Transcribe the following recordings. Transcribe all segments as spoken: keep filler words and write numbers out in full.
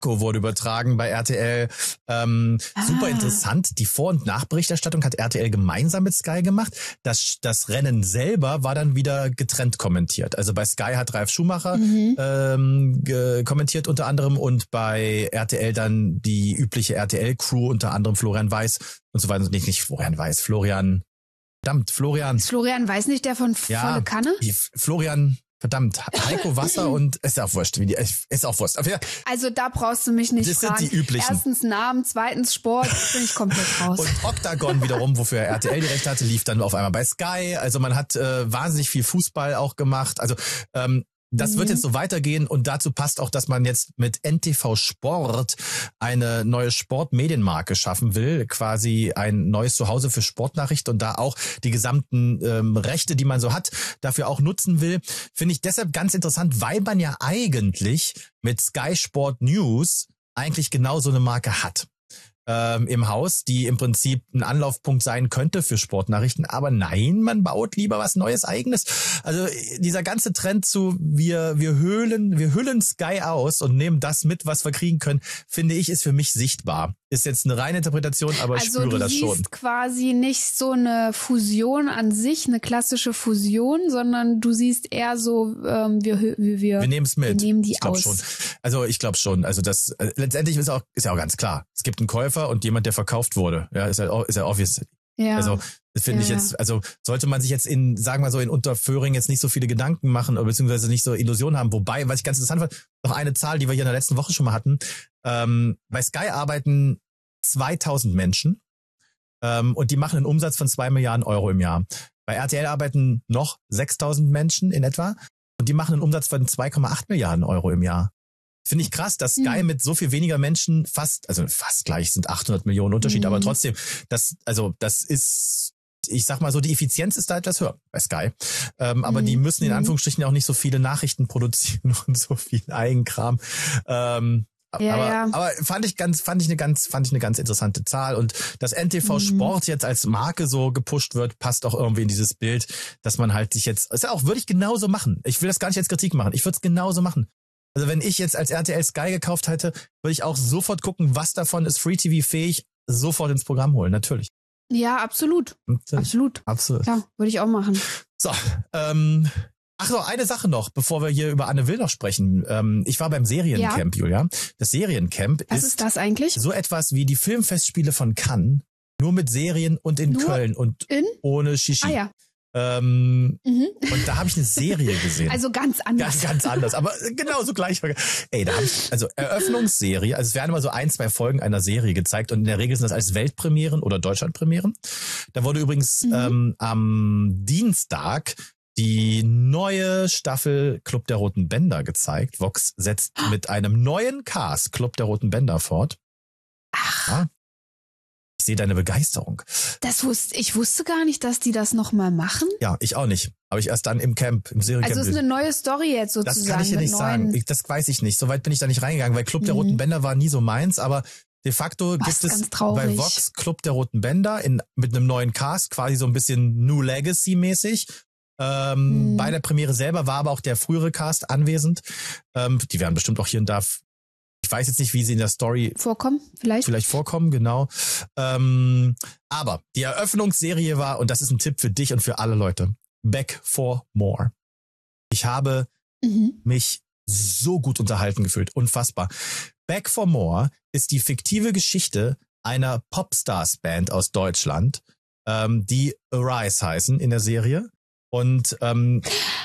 wurde übertragen bei R T L. Ähm, Ah. Super interessant. Die Vor- und Nachberichterstattung hat R T L gemeinsam mit Sky gemacht. Das, das Rennen selber war dann wieder getrennt kommentiert. Also bei Sky hat Ralf Schumacher Mhm. ähm, ge- kommentiert unter anderem und bei R T L dann die übliche R T L-Crew, unter anderem Florian Weiß und so weiter. Nicht, nicht Florian Weiß, Florian, verdammt, Florian. Ist Florian Weiß nicht der von Ja, Volle Kanne? die Florian, verdammt, Heiko Wasser und ist auch wurscht, wie die, ist auch wurscht. Aber ja, Also da brauchst du mich nicht Das sind fragen. die üblichen. Erstens Namen, zweitens Sport, bin ich komplett raus. und Octagon wiederum, wofür R T L die Rechte hatte, lief dann auf einmal bei Sky. Also man hat äh, wahnsinnig viel Fußball auch gemacht. Also ähm, das Mhm. wird jetzt so weitergehen und dazu passt auch, dass man jetzt mit N T V Sport eine neue Sportmedienmarke schaffen will, quasi ein neues Zuhause für Sportnachrichten und da auch die gesamten ähm, Rechte, die man so hat, dafür auch nutzen will. Finde ich deshalb ganz interessant, weil man ja eigentlich mit Sky Sport News eigentlich genau so eine Marke hat. Ähm, im Haus, die im Prinzip ein Anlaufpunkt sein könnte für Sportnachrichten. Aber nein, man baut lieber was Neues Eigenes. Also dieser ganze Trend zu wir wir höhlen, wir hüllen Sky aus und nehmen das mit, was wir kriegen können, finde ich, ist für mich sichtbar. Ist jetzt eine reine Interpretation, aber ich also spüre du das siehst schon. quasi nicht so eine Fusion an sich, eine klassische Fusion, sondern du siehst eher so, ähm, wir, wir, wir, Wir nehmen es mit. wir nehmen die ich glaube aus. schon. Also ich glaube schon. Also das äh, letztendlich ist auch ist ja auch ganz klar. Es gibt einen Käufer und jemand, der verkauft wurde. Ja, ist ja auch ist ja obvious. Ja. Also das finde Ja, ich jetzt, also sollte man sich jetzt in, sagen wir so, in Unterföhring jetzt nicht so viele Gedanken machen oder beziehungsweise nicht so Illusionen haben. Wobei, was ich ganz interessant fand, noch eine Zahl, die wir hier in der letzten Woche schon mal hatten. Ähm, bei Sky arbeiten zweitausend Menschen ähm, und die machen einen Umsatz von zwei Milliarden Euro im Jahr. Bei R T L arbeiten noch sechstausend Menschen in etwa und die machen einen Umsatz von zwei Komma acht Milliarden Euro im Jahr. Finde ich krass, dass Sky Mhm. mit so viel weniger Menschen fast, also fast gleich sind achthundert Millionen Unterschied, Mhm. aber trotzdem, das, also das ist, ich sag mal so, die Effizienz ist da etwas höher bei Sky. Ähm, aber Mhm. die müssen in Mhm. Anführungsstrichen auch nicht so viele Nachrichten produzieren und so viel Eigenkram. Ähm, Ja, aber, ja. aber fand ich ganz, fand ich eine ganz, fand ich eine ganz interessante Zahl und dass N T V Mhm. Sport jetzt als Marke so gepusht wird, passt auch irgendwie in dieses Bild, dass man halt sich jetzt, ist ja auch, würde ich genauso machen. Ich will das gar nicht als Kritik machen. Ich würde es genauso machen. Also wenn ich jetzt als R T L Sky gekauft hätte, würde ich auch sofort gucken, was davon ist Free T V fähig, sofort ins Programm holen, natürlich. Ja, absolut. Natürlich. Absolut. Absolut. Klar, würde ich auch machen. So, ähm, ach so, eine Sache noch, bevor wir hier über Anne Will noch sprechen. Ähm, ich war beim Seriencamp, Julia. Das Seriencamp Was ist, ist das eigentlich? so etwas wie die Filmfestspiele von Cannes, nur mit Serien und in Nur Köln und In? ohne Shishi. Ah ja. Ähm, Mhm. und da habe ich eine Serie gesehen. Also ganz anders. Ganz, ganz anders, aber genauso gleich. Ey, da habe ich, also Eröffnungsserie, also es werden immer so ein, zwei Folgen einer Serie gezeigt und in der Regel sind das als Weltpremieren oder Deutschlandpremieren. Da wurde übrigens Mhm. ähm, am Dienstag die neue Staffel Club der Roten Bänder gezeigt. Vox setzt mit einem neuen Cast Club der Roten Bänder fort. Ach, Ja. Ich sehe deine Begeisterung. das wusste, ich wusste gar nicht, dass die das nochmal machen. Ja, ich auch nicht. Habe ich erst dann im Camp, im Seriencamp. Also es ist eine neue Story jetzt sozusagen. Das kann ich dir mit nicht neuen- sagen. Ich, das weiß ich nicht. Soweit bin ich da nicht reingegangen, weil Club der Mhm. Roten Bänder war nie so meins, aber de facto Was, gibt es ganz traurig. bei Vox Club der Roten Bänder in, mit einem neuen Cast, quasi so ein bisschen New Legacy mäßig. Ähm, Mhm. Bei der Premiere selber war aber auch der frühere Cast anwesend. Ähm, die werden bestimmt auch hier und da, ich weiß jetzt nicht, wie sie in der Story Vorkommen, vielleicht? vielleicht vorkommen, genau. Ähm, aber die Eröffnungsserie war, und das ist ein Tipp für dich und für alle Leute, Back for More. Ich habe Mhm. mich so gut unterhalten gefühlt. Unfassbar. Back for More ist die fiktive Geschichte einer Popstars-Band aus Deutschland, ähm, die Arise heißen in der Serie. Und ähm,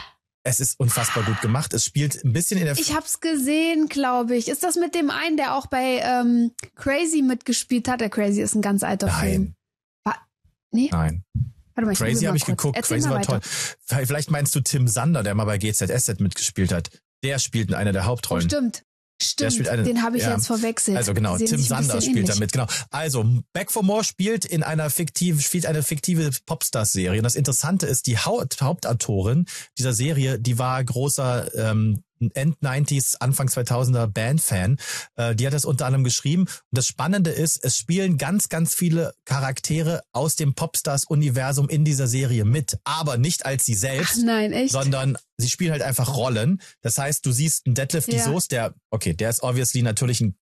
es ist unfassbar gut gemacht. Es spielt ein bisschen in der... Ich hab's gesehen, glaube ich. Ist das mit dem einen, der auch bei ähm, Crazy mitgespielt hat? Der Crazy ist ein ganz alter Film. Nein, War, nee? nein. Warte mal, ich Crazy google habe mal ich kurz. geguckt. Erzähl Crazy mal war weiter. toll. Vielleicht meinst du Tim Sander, der mal bei G Z S Z mitgespielt hat. Der spielt in einer der Oh, Hauptrollen. stimmt. Stimmt, spielt eine- den habe ich ja. jetzt verwechselt. Also genau, Die sehen Tim sich ein Sander bisschen spielt ähnlich. damit, genau. Also, Back for More spielt in einer fiktive, spielt eine fiktive Popstars-Serie. Und das Interessante ist, die Haupt Hauptautorin dieser Serie, die war großer ähm, End-neunziger, Anfang zweitausender Band-Fan. Äh, die hat das unter anderem geschrieben. Und das Spannende ist, es spielen ganz, ganz viele Charaktere aus dem Popstars-Universum in dieser Serie mit. Aber nicht als sie Ach selbst, nein, echt? sondern sie spielen halt einfach Rollen. Das heißt, du siehst einen Detlef Ja. die Soest, der, okay, der ist obviously natürlich ein